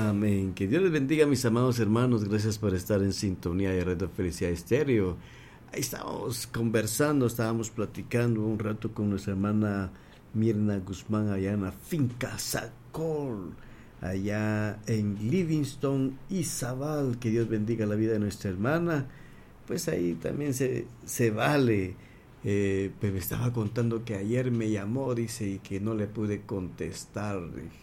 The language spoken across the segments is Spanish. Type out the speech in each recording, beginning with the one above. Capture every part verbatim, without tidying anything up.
Amén. Que Dios les bendiga, mis amados hermanos. Gracias por estar en sintonía de Radio Felicidad Estéreo. Ahí estábamos conversando, estábamos platicando un rato con nuestra hermana Mirna Guzmán allá en la finca Sacol, allá en Livingston, Izabal. Que Dios bendiga la vida de nuestra hermana. Pues ahí también se, se vale. Eh, pues me estaba contando que ayer me llamó, dice, y que no le pude contestar.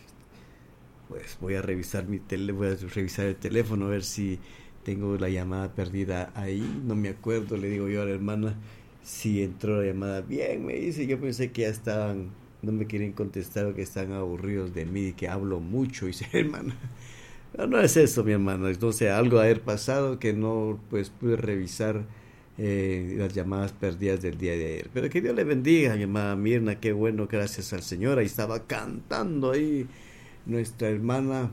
Pues voy a revisar mi tele, voy a revisar el teléfono a ver si tengo la llamada perdida ahí. No me acuerdo, le digo yo a la hermana si entró la llamada. Bien, me dice, yo pensé que ya estaban, no me quieren contestar o que están aburridos de mí y que hablo mucho. Y dice, hermana, no, no es eso, mi hermana. Entonces algo ha haber pasado que no pues pude revisar eh, las llamadas perdidas del día de ayer. Pero que Dios le bendiga, mi hermana Mirna, qué bueno, gracias al Señor. Ahí estaba cantando ahí nuestra hermana,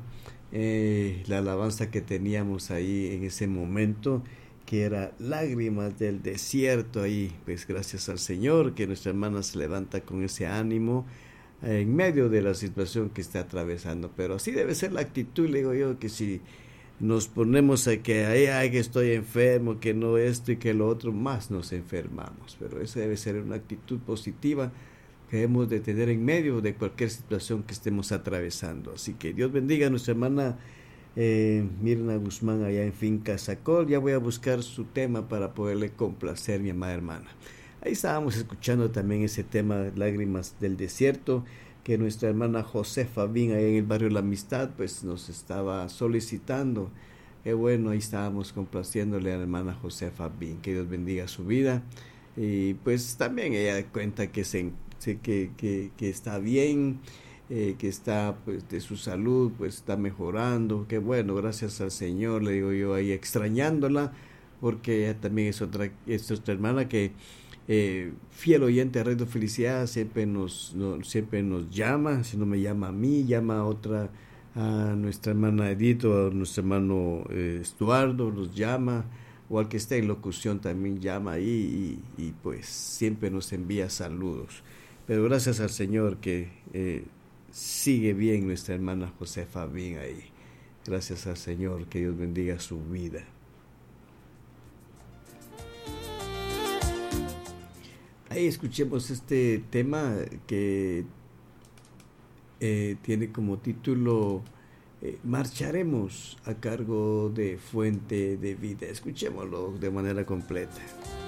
eh, la alabanza que teníamos ahí en ese momento, que era Lágrimas del Desierto. Ahí pues gracias al Señor que nuestra hermana se levanta con ese ánimo eh, en medio de la situación que está atravesando. Pero así debe ser la actitud, le digo yo, que si nos ponemos a que ay, ay, que estoy enfermo, que no esto y que lo otro, más nos enfermamos. Pero esa debe ser una actitud positiva que debemos de tener en medio de cualquier situación que estemos atravesando. Así que Dios bendiga a nuestra hermana eh, Mirna Guzmán allá en finca Sacol. Ya voy a buscar su tema para poderle complacer, mi amada hermana. Ahí estábamos escuchando también ese tema, Lágrimas del Desierto, que nuestra hermana Josefa Bin allá en el barrio La Amistad pues nos estaba solicitando. Qué bueno, ahí estábamos complaciéndole a la hermana Josefa Bin, que Dios bendiga su vida. Y pues también ella cuenta que se Que, que, que está bien, eh, que está pues de su salud, pues está mejorando. Qué bueno, gracias al Señor, le digo yo ahí extrañándola, porque ella también es otra, es otra hermana que eh, fiel oyente a Radio Felicidad, siempre nos, no, siempre nos llama. Si no me llama a mí, llama a otra, a nuestra hermana Edith o a nuestro hermano eh, Estuardo, nos llama, o al que está en locución también llama ahí y, y pues siempre nos envía saludos. Pero gracias al Señor que eh, sigue bien nuestra hermana Josefa bien ahí. Gracias al Señor, que Dios bendiga su vida. Ahí escuchemos este tema que eh, tiene como título eh, Marcharemos, a cargo de Fuente de Vida. Escuchémoslo de manera completa.